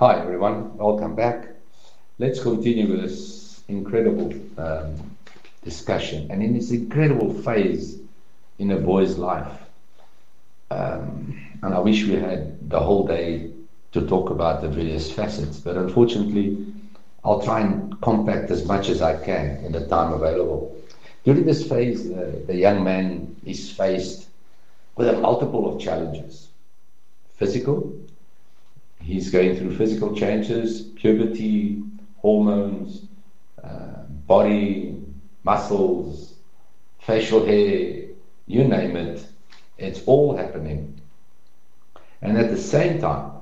Hi everyone, welcome back. Let's continue with this incredible discussion and in this incredible phase in a boy's life. And I wish we had the whole day to talk about the various facets, but unfortunately, I'll try and compact as much as I can in the time available. During this phase, the young man is faced with a multiple of challenges. Physical, he's going through physical changes, puberty, hormones, body, muscles, facial hair, you name it, it's all happening. And at the same time,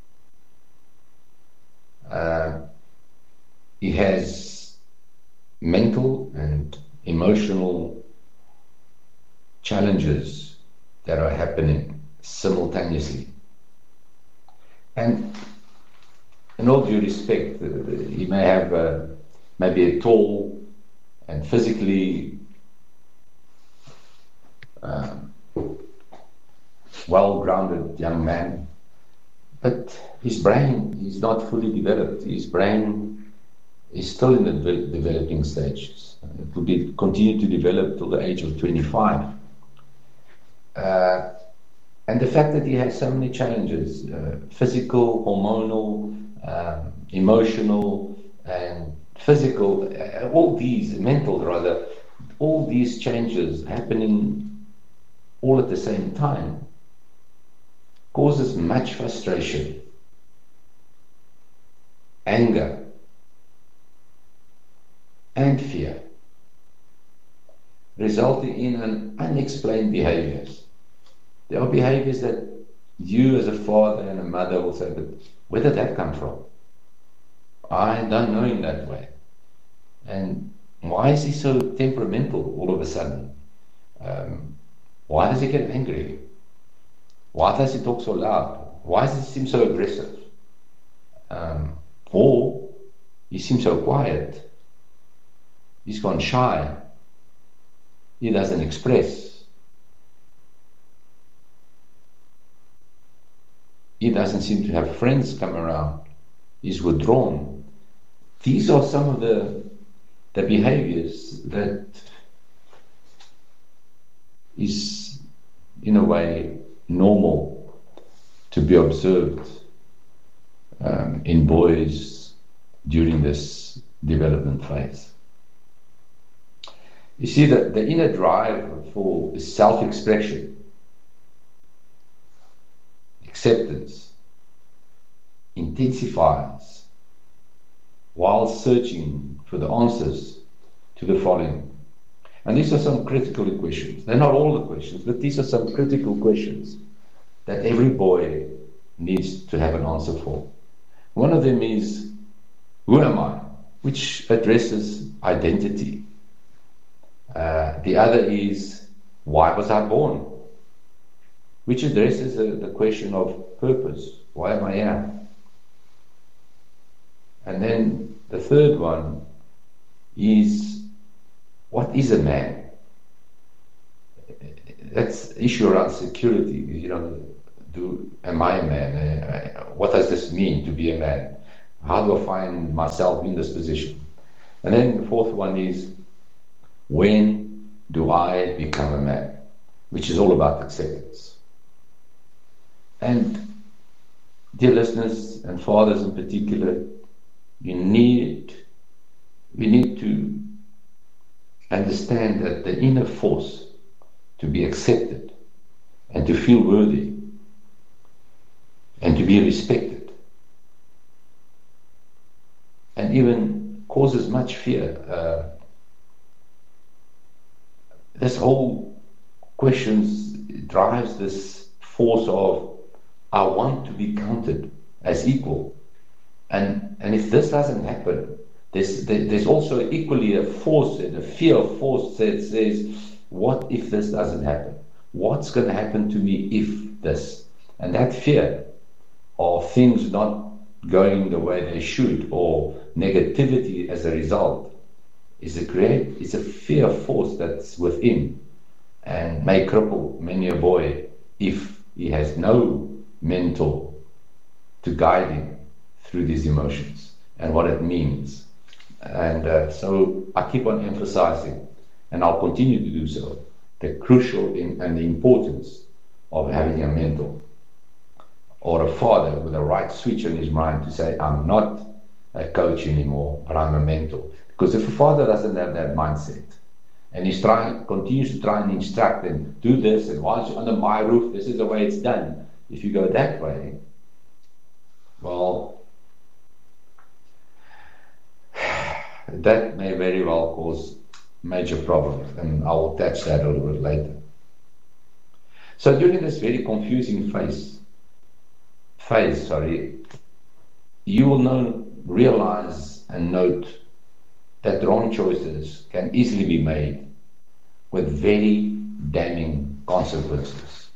he has mental and emotional challenges that are happening simultaneously. And in all due respect, he may have maybe a tall and physically well-grounded young man, but his brain is not fully developed. His brain is still in the developing stages. It will continue to develop till the age of 25. And the fact that he has so many challenges, physical, hormonal, emotional, and physical, all these, mental rather, all these changes happening all at the same time causes much frustration, anger, and fear, resulting in an unexplained behaviors. There are behaviors that you as a father and a mother will say, but where did that come from? I don't know him that way. And why is he so temperamental all of a sudden? Why does he get angry? Why does he talk so loud? Why does he seem so aggressive? Or he seems so quiet. He's gone shy. He doesn't express. He doesn't seem to have friends come around. He's withdrawn. These are some of the behaviors that is, in a way, normal to be observed in boys during this development phase. You see, the inner drive for self-expression, acceptance, intensifies while searching for the answers to the following. And these are some critical questions. They're not all the questions, but these are some critical questions that every boy needs to have an answer for. One of them is, who am I? Which addresses identity. The other is, why was I born? Which addresses the question of purpose. Why am I here? And then the third one is, what is a man? That's the issue around security. Am I a man? What does this mean to be a man? How do I find myself in this position? And then the fourth one is, when do I become a man? Which is all about acceptance. And dear listeners, and fathers in particular, we need to understand that the inner force to be accepted and to feel worthy and to be respected and even causes much fear. This whole questions drives this force of, I want to be counted as equal. And if this doesn't happen, there's also equally a force, a fear of force that says, what if this doesn't happen? What's going to happen to me if this? And that fear of things not going the way they should, or negativity as a result, is a fear force that's within and may cripple many a boy if he has no mentor to guide him through these emotions and what it means. And so I keep on emphasizing, and I'll continue to do so, the crucial and the importance of having a mentor or a father with a right switch on his mind to say, I'm not a coach anymore, but I'm a mentor. Because if a father doesn't have that mindset, and continues to try and instruct them, do this, and once you're under my roof, this is the way it's done. If you go that way, well, that may very well cause major problems, and I will touch that a little bit later. So during this very confusing phase, you will realize and note that wrong choices can easily be made with very damning consequences.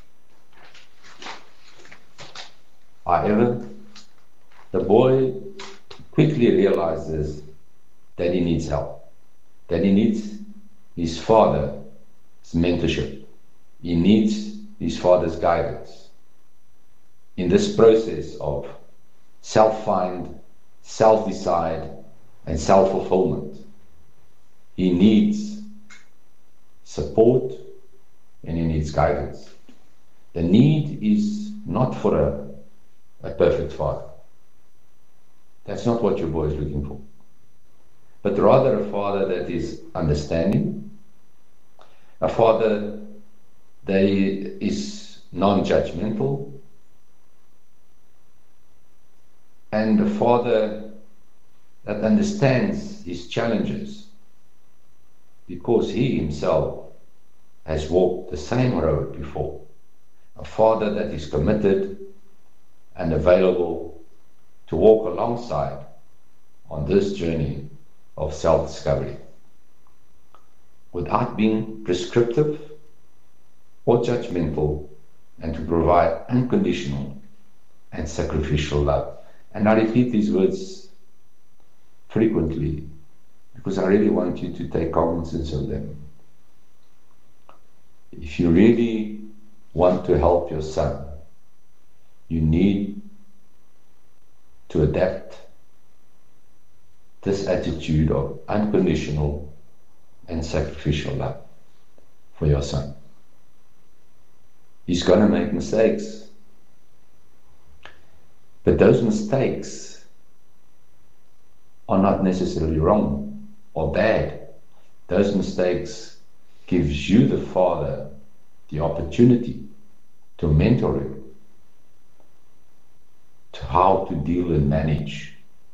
However, the boy quickly realizes that he needs help, that he needs his father's mentorship, he needs his father's guidance in this process of self-find, self-decide, and self-fulfillment. He needs support and he needs guidance. The need is not for a perfect father. That's not what your boy is looking for. But rather a father that is understanding, a father that is non-judgmental, and a father that understands his challenges because he himself has walked the same road before. A father that is committed and available to walk alongside on this journey of self-discovery without being prescriptive or judgmental, and to provide unconditional and sacrificial love. And I repeat these words frequently because I really want you to take cognizance of them. If you really want to help your son, you need to adapt this attitude of unconditional and sacrificial love for your son. He's going to make mistakes, but those mistakes are not necessarily wrong or bad. Those mistakes gives you, the father, the opportunity to mentor him to how to deal and manage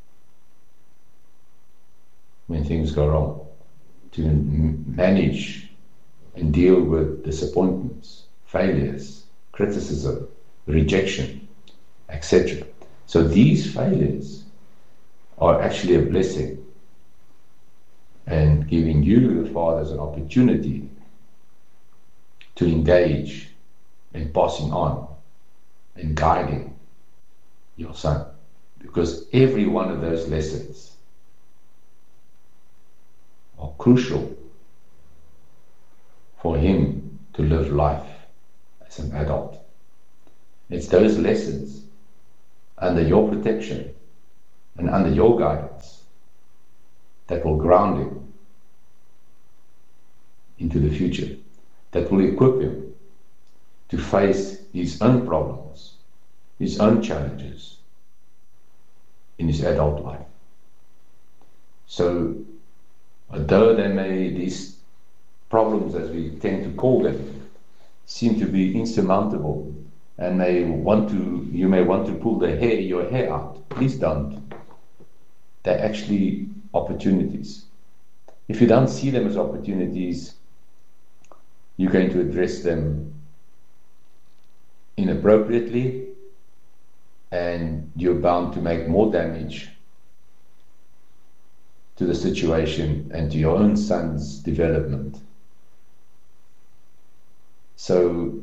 when things go wrong, to manage and deal with disappointments, failures, criticism, rejection, etc. So these failures are actually a blessing and giving you, the fathers, an opportunity to engage in passing on and guiding your son, because every one of those lessons are crucial for him to live life as an adult. It's those lessons under your protection and under your guidance that will ground him into the future, that will equip him to face his own problems, his own challenges in his adult life. So, although these problems, as we tend to call them, seem to be insurmountable, and you may want to pull your hair out, please don't. They're actually opportunities. If you don't see them as opportunities, you're going to address them inappropriately, and you're bound to make more damage to the situation and to your own son's development. So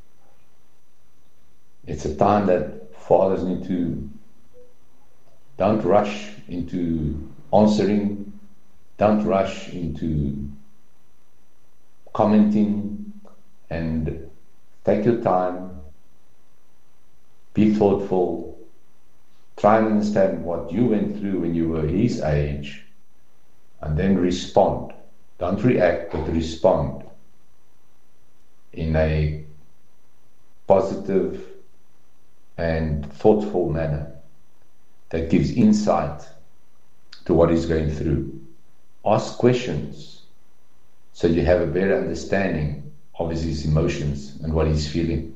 it's a time that fathers need to don't rush into answering, don't rush into commenting, and take your time, be thoughtful, Try and understand what you went through when you were his age, and then respond. Don't react, but respond in a positive and thoughtful manner that gives insight to what he's going through. Ask questions so you have a better understanding of his emotions and what he's feeling.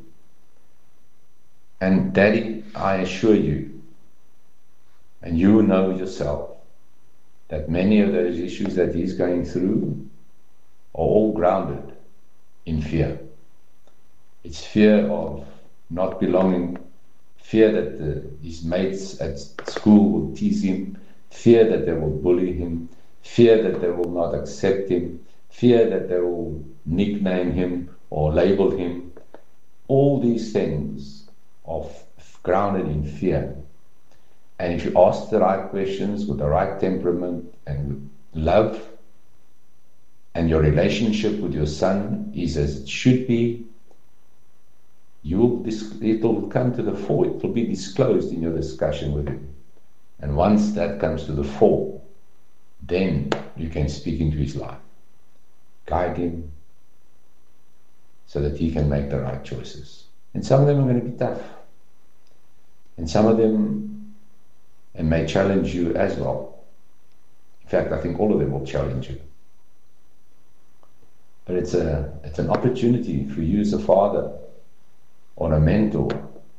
And Daddy, I assure you, and you know yourself, that many of those issues that he's going through are all grounded in fear. It's fear of not belonging, fear that his mates at school will tease him, fear that they will bully him, fear that they will not accept him, fear that they will nickname him or label him. All these things are grounded in fear. And if you ask the right questions with the right temperament and with love, and your relationship with your son is as it should be, it will come to the fore. It will be disclosed in your discussion with him. And once that comes to the fore, then you can speak into his life. Guide him so that he can make the right choices. And some of them are going to be tough. And some of them may challenge you as well. In fact, I think all of them will challenge you. But it's an opportunity for you as a father or a mentor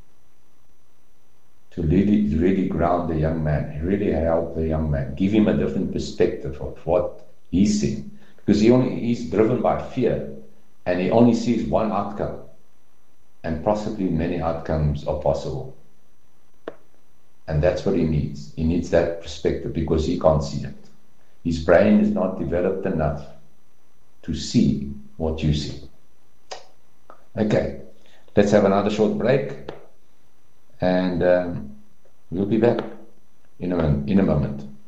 to really ground the young man, really help the young man, give him a different perspective of what he's seeing. Because he's driven by fear, and he only sees one outcome, and possibly many outcomes are possible. And that's what he needs. He needs that perspective because he can't see it. His brain is not developed enough to see what you see. Okay, let's have another short break, and we'll be back in a moment.